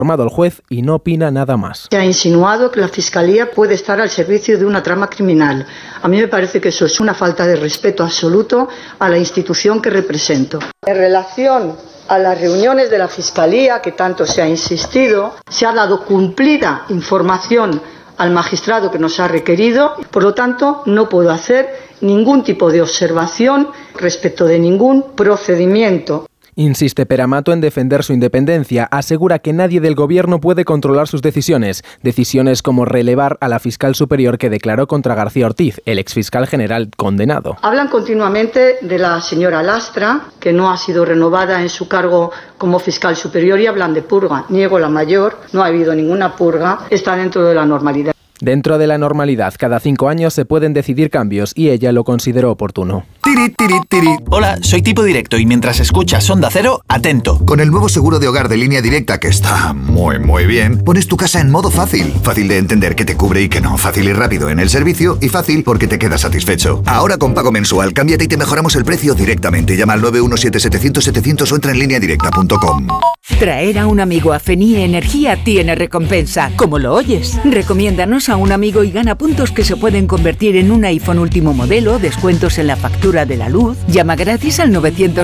informado el juez y no opina nada más. Se ha insinuado que la Fiscalía puede estar al servicio de una trama criminal. A mí me parece que eso es una falta de respeto absoluto a la institución que represento. En relación a las reuniones de la Fiscalía, que tanto se ha insistido, se ha dado cumplida información al magistrado que nos ha requerido, por lo tanto no puedo hacer ningún tipo de observación respecto de ningún procedimiento. Insiste Pere-Amato en defender su independencia. Asegura que nadie del gobierno puede controlar sus decisiones. Decisiones como relevar a la fiscal superior que declaró contra García Ortiz, el exfiscal general condenado. Hablan continuamente de la señora Lastra, que no ha sido renovada en su cargo como fiscal superior, y hablan de purga. Niego la mayor, no ha habido ninguna purga, está dentro de la normalidad. Dentro de la normalidad, cada 5 años se pueden decidir cambios y ella lo consideró oportuno. Tiri, tiri, tiri. Hola, soy Tipo Directo y mientras escuchas Onda Cero, atento. Con el nuevo seguro de hogar de Línea Directa, que está muy bien, pones tu casa en modo fácil. Fácil de entender que te cubre y que no. Fácil y rápido en el servicio y fácil porque te quedas satisfecho. Ahora con pago mensual, cámbiate y te mejoramos el precio directamente. Llama al 917-700-700 o entra en lineadirecta.com. Traer a un amigo a FENIE Energía tiene recompensa, como lo oyes. Recomiéndanos a un amigo y gana puntos que se pueden convertir en un iPhone último modelo, descuentos en la factura de la luz. Llama gratis al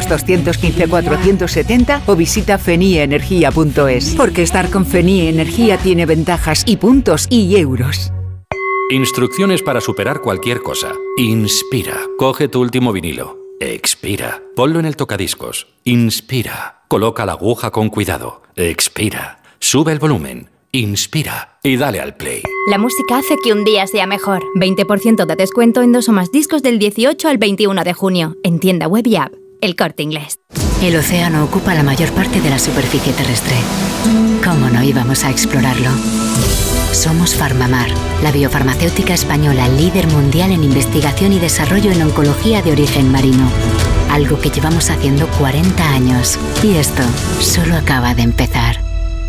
900-215-470 o visita fenieenergia.es. Porque estar con FENIE Energía tiene ventajas y puntos y euros. Instrucciones para superar cualquier cosa. Inspira. Coge tu último vinilo. Expira. Ponlo en el tocadiscos. Inspira. Coloca la aguja con cuidado. Expira. Sube el volumen. Inspira y dale al play. La música hace que un día sea mejor. 20% de descuento en 2 o más discos del 18 al 21 de junio. En tienda web y app. El Corte Inglés. El océano ocupa la mayor parte de la superficie terrestre. ¿Cómo no íbamos a explorarlo? Somos Farmamar, la biofarmacéutica española líder mundial en investigación y desarrollo en oncología de origen marino. Algo que llevamos haciendo 40 años. Y esto solo acaba de empezar.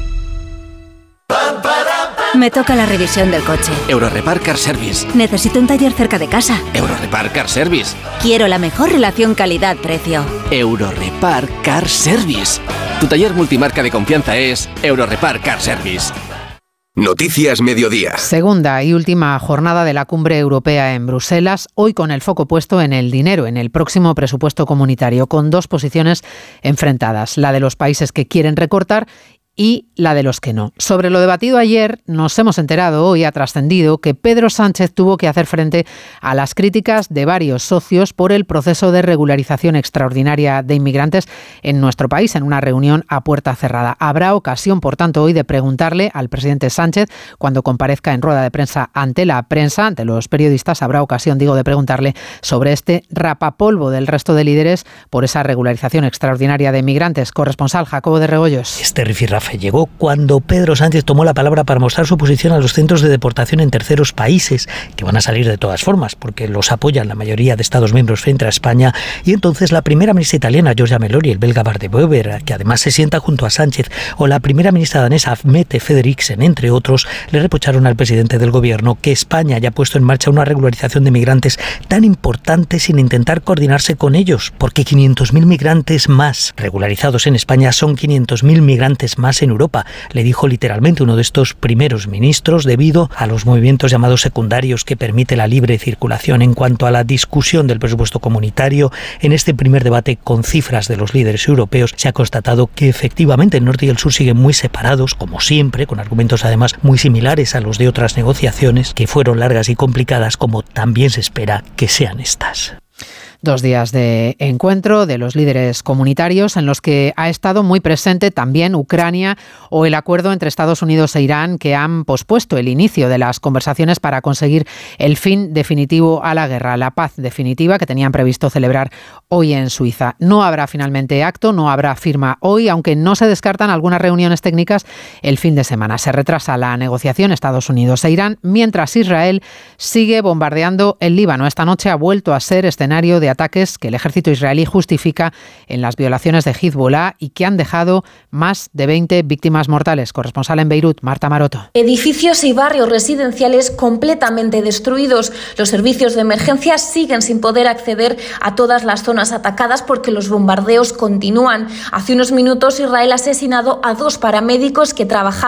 Me toca la revisión del coche. Eurorepar Car Service. Necesito un taller cerca de casa. Eurorepar Car Service. Quiero la mejor relación calidad-precio. Eurorepar Car Service. Tu taller multimarca de confianza es Eurorepar Car Service. Noticias Mediodía. Segunda y última jornada de la Cumbre Europea en Bruselas, hoy con el foco puesto en el dinero, en el próximo presupuesto comunitario, con 2 posiciones enfrentadas, la de los países que quieren recortar y la de los que no. Sobre lo debatido ayer, nos hemos enterado, hoy ha trascendido, que Pedro Sánchez tuvo que hacer frente a las críticas de varios socios por el proceso de regularización extraordinaria de inmigrantes en nuestro país, en una reunión a puerta cerrada. Habrá ocasión, por tanto, hoy de preguntarle al presidente Sánchez, cuando comparezca en rueda de prensa ante la prensa, ante los periodistas, habrá ocasión, de preguntarle sobre este rapapolvo del resto de líderes por esa regularización extraordinaria de inmigrantes. Corresponsal Jacobo de Rebollos. Este rifirrafe llegó cuando Pedro Sánchez tomó la palabra para mostrar su posición a los centros de deportación en terceros países, que van a salir de todas formas, porque los apoyan la mayoría de Estados miembros frente a España, y entonces la primera ministra italiana, Giorgia Meloni, el belga Bart de Wever, que además se sienta junto a Sánchez, o la primera ministra danesa, Mette Frederiksen, entre otros, le reprocharon al presidente del gobierno que España haya puesto en marcha una regularización de migrantes tan importante sin intentar coordinarse con ellos, porque 500.000 migrantes más regularizados en España son 500.000 migrantes más en Europa, le dijo literalmente uno de estos primeros ministros, debido a los movimientos llamados secundarios que permite la libre circulación. En cuanto a la discusión del presupuesto comunitario, en este primer debate con cifras de los líderes europeos se ha constatado que efectivamente el norte y el sur siguen muy separados, como siempre, con argumentos además muy similares a los de otras negociaciones que fueron largas y complicadas, como también se espera que sean estas. 2 días de encuentro de los líderes comunitarios en los que ha estado muy presente también Ucrania o el acuerdo entre Estados Unidos e Irán, que han pospuesto el inicio de las conversaciones para conseguir el fin definitivo a la guerra, la paz definitiva que tenían previsto celebrar hoy en Suiza. No habrá finalmente acto, no habrá firma hoy, aunque no se descartan algunas reuniones técnicas el fin de semana. Se retrasa la negociación Estados Unidos e Irán, mientras Israel sigue bombardeando el Líbano. Esta noche ha vuelto a ser escenario de de ataques que el ejército israelí justifica en las violaciones de Hezbollah y que han dejado más de 20 víctimas mortales. Corresponsal en Beirut, Marta Maroto. Edificios y barrios residenciales completamente destruidos. Los servicios de emergencia siguen sin poder acceder a todas las zonas atacadas porque los bombardeos continúan. Hace unos minutos Israel ha asesinado a 2 paramédicos que trabajaban